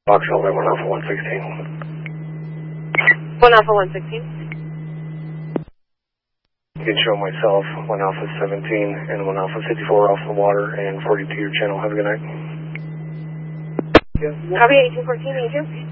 Box Alpha 1 Alpha 116. 1 Alpha 116. You can show myself 1 Alpha 17 and 1 Alpha 54 off the water and 42 your channel. Have a good night. Copy 1814, thank you.